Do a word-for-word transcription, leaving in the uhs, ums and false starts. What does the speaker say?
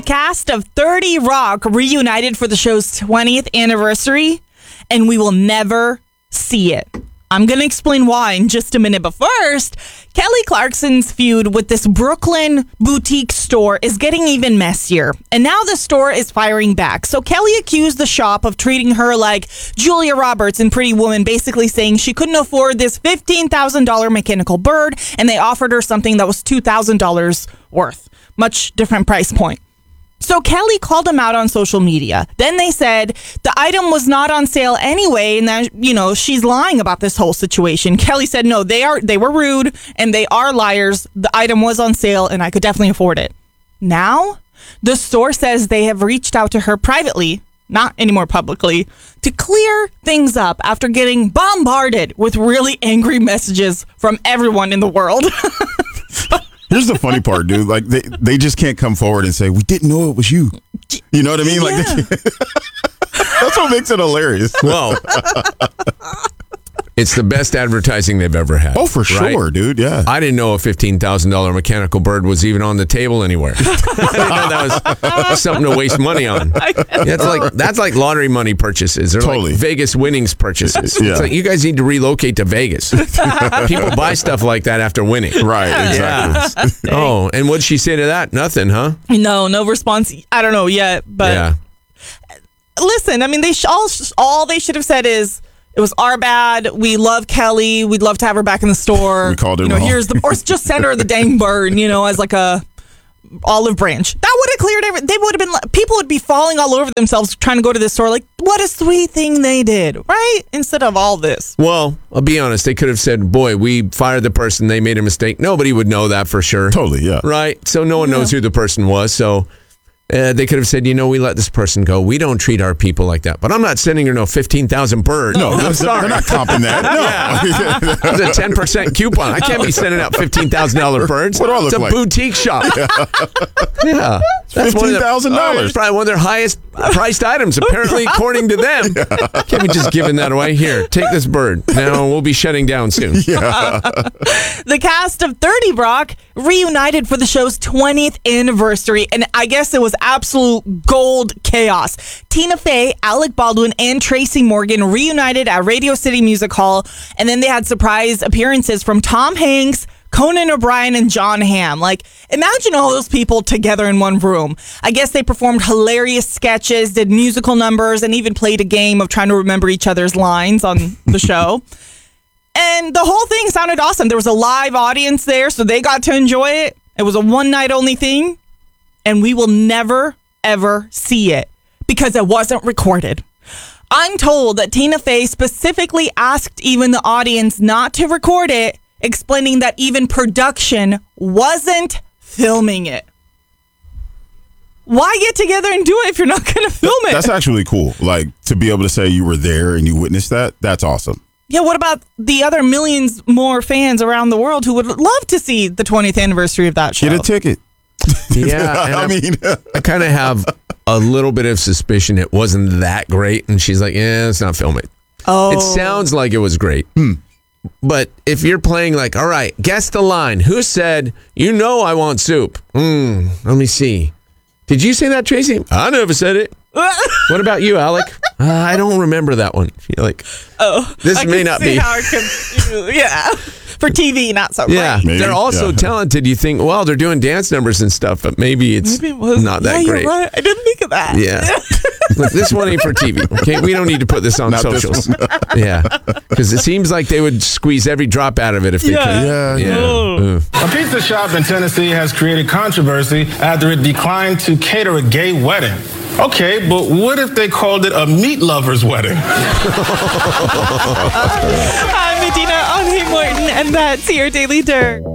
cast of thirty Rock reunited for the show's twentieth anniversary, and we will never see it. I'm going to explain why in just a minute, but first, Kelly Clarkson's feud with this Brooklyn boutique store is getting even messier, and now the store is firing back. So Kelly accused the shop of treating her like Julia Roberts in Pretty Woman, basically saying she couldn't afford this fifteen thousand dollars mechanical bird, and they offered her something that was two thousand dollars worth. Much different price point. So Kelly called them out on social media. Then they said the item was not on sale anyway, and that, you know, she's lying about this whole situation. Kelly said, no, they are they were rude and they are liars. The item was on sale and I could definitely afford it. Now, the store says they have reached out to her privately, not anymore publicly, to clear things up after getting bombarded with really angry messages from everyone in the world. Here's the funny part, dude. Like, they, they just can't come forward and say, we didn't know it was you. You know what I mean? Like, Yeah. they, that's what makes it hilarious. Well, it's the best advertising they've ever had. Oh, for sure, right? dude. Yeah. I didn't know a fifteen thousand dollars mechanical bird was even on the table anywhere. I didn't know that was something to waste money on. That's like that's like lottery money purchases or Totally. like Vegas winnings purchases. Yeah. It's like you guys need to relocate to Vegas. People buy stuff like that after winning. Right, exactly. Oh, and what'd she say to that? Nothing, huh? No, no response. I don't know yet, but yeah. listen, I mean, they sh- all all they should have said is it was our bad. We love Kelly. We'd love to have her back in the store. We called her You know, wrong. here's the or just send her the dang bird. You know, as like a olive branch. That would have cleared everything. They would have been. like- People would be falling all over themselves trying to go to this store. Like, what a sweet thing they did, right? Instead of all this. Well, I'll be honest. They could have said, boy, we fired the person. They made a mistake. Nobody would know that for sure. Totally, yeah. Right? So no one knows who the person was. So uh, they could have said, you know, we let this person go. We don't treat our people like that. But I'm not sending her no fifteen thousand birds. No, I'm they're, sorry. they're not comping that. No. It's a ten percent coupon. I can't be sending out fifteen thousand dollars birds. What do I look it's a like? boutique shop. Yeah. That's one of the- fifteen thousand dollars. It's probably one of their highest priced items, apparently, according to them. Can't be just giving that away. Here, take this bird. Now we'll be shutting down soon. The cast of thirty Rock reunited for the show's twentieth anniversary, and I guess it was absolute gold chaos. Tina Fey, Alec Baldwin, and Tracy Morgan reunited at Radio City Music Hall, and then they had surprise appearances from Tom Hanks, Conan O'Brien, and John Hamm. Like, imagine all those people together in one room. I guess they performed hilarious sketches, did musical numbers, and even played a game of trying to remember each other's lines on the show. And the whole thing sounded awesome. There was a live audience there, so they got to enjoy it. It was a one-night only thing, and we will never, ever see it because it wasn't recorded. I'm told that Tina Fey specifically asked even the audience not to record it, explaining that even production wasn't filming it. Why get together and do it if you're not going to film it? That's actually cool. Like, to be able to say you were there and you witnessed that, that's awesome. Yeah, what about the other millions more fans around the world who would love to see the twentieth anniversary of that show? Get a ticket. Yeah. and I I'm- mean, I kind of have a little bit of suspicion it wasn't that great. And she's like, yeah, let's not film it. Oh. It sounds like it was great. But if you're playing like, all right, guess the line. Who said, you know I want soup? Hmm, let me see. Did you say that, Tracy? I never said it. What about you, Alec? Uh, I don't remember that one. You're like, Oh, this I may can not see be. how it could, yeah, for T V, not so Yeah, great. Maybe, they're also yeah. talented. You think, well, they're doing dance numbers and stuff, but maybe it's Maybe it was not that yeah, great. You're right. I didn't think of that. Yeah. Look, this one ain't for T V. Okay, we don't need to put this on Not this socials. Yeah, because it seems like they would squeeze every drop out of it if they Yeah. could. yeah, Yeah. Oh. Ugh. A pizza shop in Tennessee has created controversy after it declined to cater a gay wedding. Okay, but what if they called it a meat lover's wedding? I'm Medina on Hey Morton, and that's your Daily Dirt.